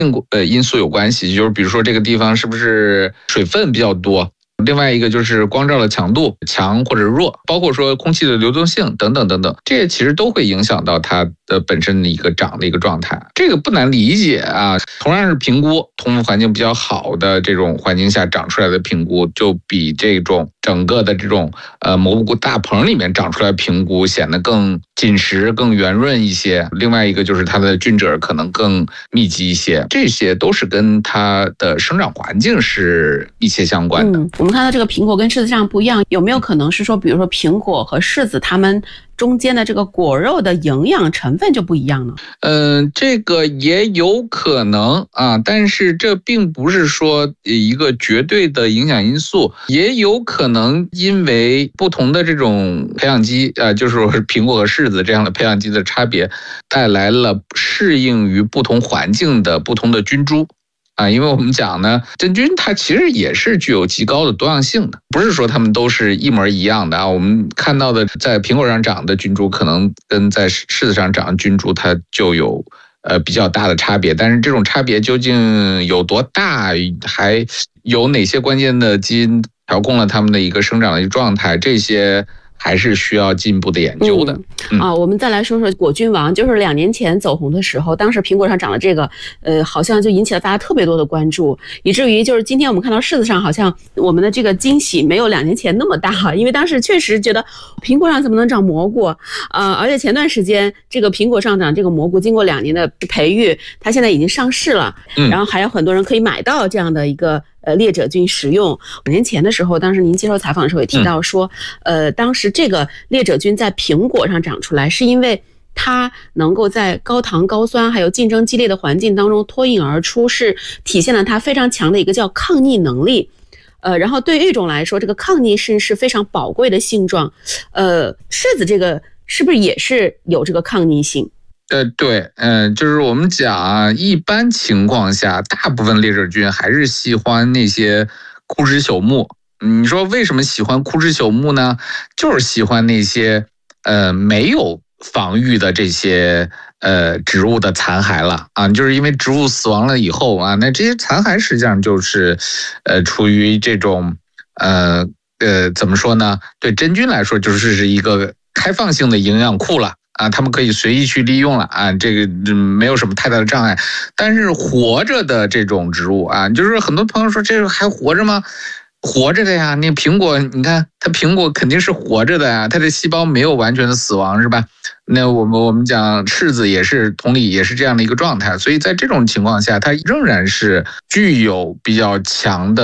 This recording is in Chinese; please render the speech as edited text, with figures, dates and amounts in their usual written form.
因素有关系，就是比如说这个地方是不是水分比较多。另外一个就是光照的强度强或者弱，包括说空气的流动性等等等等，这些其实都会影响到它的本身的一个长的一个状态。这个不难理解啊，同样是平菇，通风环境比较好的这种环境下长出来的平菇，就比这种整个的这种蘑菇大棚里面长出来的平菇显得更紧实、更圆润一些。另外一个就是它的菌褶可能更密集一些，这些都是跟它的生长环境是密切相关的。 我们看到这个苹果跟柿子这样不一样，有没有可能是说，比如说苹果和柿子它们中间的这个果肉的营养成分就不一样呢？ 这个也有可能啊，但是这并不是说一个绝对的影响因素，也有可能因为不同的这种培养基就是苹果和柿子这样的培养基的差别，带来了适应于不同环境的不同的菌株。因为我们讲呢，真菌它其实也是具有极高的多样性的，不是说它们都是一模一样的啊。我们看到的在苹果上长的菌株，可能跟在柿子上长的菌株它就有比较大的差别，但是这种差别究竟有多大，还有哪些关键的基因调控了它们的一个生长的一个状态，这些还是需要进一步的研究的。 我们再来说说果菌王，就是2年前走红的时候，当时苹果上长了这个，好像就引起了大家特别多的关注，以至于就是今天我们看到柿子上好像我们的这个惊喜没有2年前那么大，因为当时确实觉得苹果上怎么能长蘑菇，而且前段时间这个苹果上长这个蘑菇经过2年的培育，它现在已经上市了，然后还有很多人可以买到这样的一个裂褶菌食用。5年前的时候，当时您接受采访的时候也提到说，当时这个裂褶菌在苹果上长出来，是因为它能够在高糖高酸还有竞争激烈的环境当中脱颖而出，是体现了它非常强的一个叫抗逆能力。然后对育种来说，这个抗逆性是非常宝贵的性状。柿子这个是不是也是有这个抗逆性？ 对，就是我们讲一般情况下，大部分裂褶菌还是喜欢那些枯枝朽木。你说为什么喜欢枯枝朽木呢？就是喜欢那些没有防御的这些植物的残骸了啊，就是因为植物死亡了以后啊，那这些残骸实际上就是处于这种怎么说呢？对真菌来说就是一个开放性的营养库了。他们可以随意去利用了啊，这个没有什么太大的障碍。但是活着的这种植物啊，就是很多朋友说这个还活着吗？活着的呀，那苹果你看它苹果肯定是活着的呀，它的细胞没有完全的死亡是吧？那我们讲柿子也是同理也是这样的一个状态，所以在这种情况下它仍然是具有比较强的